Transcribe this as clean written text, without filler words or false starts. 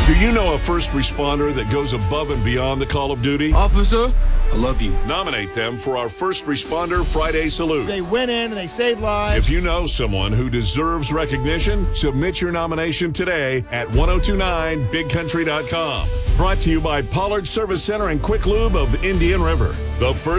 Do you know a first responder that goes above and beyond the call of duty? Officer, I love you. Nominate them for our First Responder Friday Salute. They went in and they saved lives. If you know someone who deserves recognition, submit your nomination today at 1029bigcountry.com. Brought to you by Pollard Service Center and Quick Lube of Indian River. The First